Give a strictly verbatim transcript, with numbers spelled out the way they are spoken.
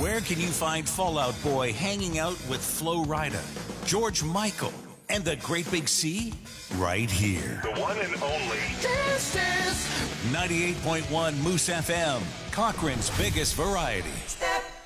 Where can you find Fall Out Boy hanging out with Flo Rida, George Michael, and the Great Big Sea? Right here. The one and only Dance Dance. ninety-eight point one Moose F M, Cochrane's biggest variety.